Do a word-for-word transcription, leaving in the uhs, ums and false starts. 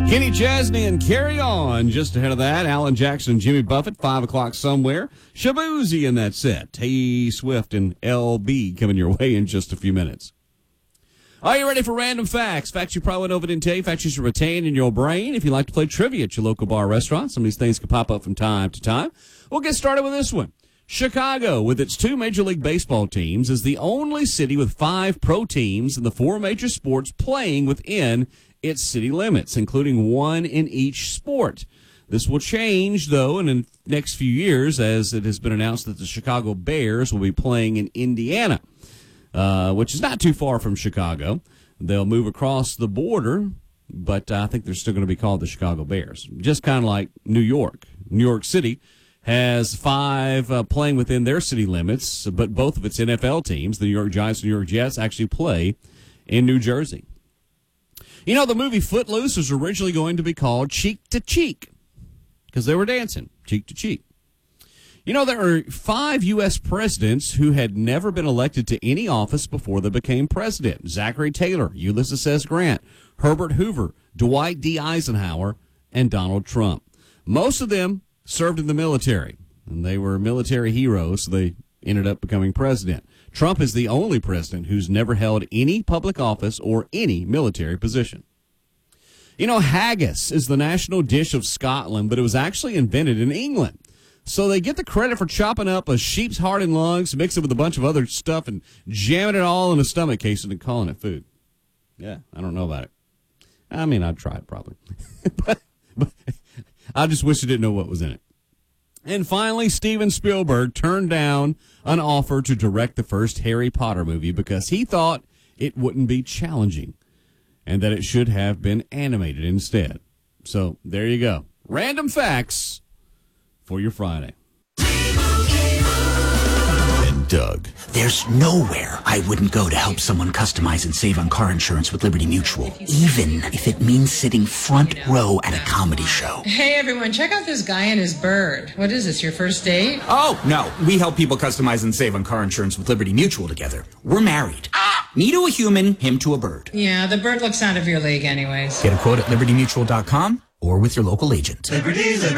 Kenny Chesney and Carry On. Just ahead of that, Alan Jackson and Jimmy Buffett, five o'clock somewhere. Shabuzi in that set. Tay Swift and L B coming your way in just a few minutes. Are you ready for random facts? Facts you probably know didn't tell you. Facts you should retain in your brain. If you like to play trivia at your local bar or restaurant, some of these things can pop up from time to time. We'll get started with this one. Chicago, with its two Major League Baseball teams, is the only city with five pro teams in the four major sports playing within its city limits, including one in each sport. This will change, though, in the next few years, as it has been announced that the Chicago Bears will be playing in Indiana, uh, which is not too far from Chicago. They'll move across the border, but I think they're still going to be called the Chicago Bears, just kind of like New York. New York City has five uh, playing within their city limits, but both of its N F L teams, the New York Giants and New York Jets, actually play in New Jersey. You know, the movie Footloose was originally going to be called Cheek to Cheek because they were dancing cheek to cheek. You know, there are five U S presidents who had never been elected to any office before they became president. Zachary Taylor, Ulysses S. Grant, Herbert Hoover, Dwight D. Eisenhower, and Donald Trump. Most of them served in the military, and they were military heroes, so they ended up becoming president. Trump is the only president who's never held any public office or any military position. You know, haggis is the national dish of Scotland, but it was actually invented in England. So they get the credit for chopping up a sheep's heart and lungs, mix it with a bunch of other stuff, and jamming it all in a stomach case and calling it food. Yeah, I don't know about it. I mean, I'd try it probably. but, but I just wish I didn't know what was in it. And finally, Steven Spielberg turned down an offer to direct the first Harry Potter movie because he thought it wouldn't be challenging and that it should have been animated instead. So there you go. Random facts for your Friday. And Doug. There's nowhere I wouldn't go to help someone customize and save on car insurance with Liberty Mutual, even if it means sitting front row at a comedy show. Hey, everyone, check out this guy and his bird. What is this, your first date? Oh, no. We help people customize and save on car insurance with Liberty Mutual together. We're married. Ah! Me to a human, him to a bird. Yeah, the bird looks out of your league anyways. Get a quote at liberty mutual dot com or with your local agent. Liberty, Liberty.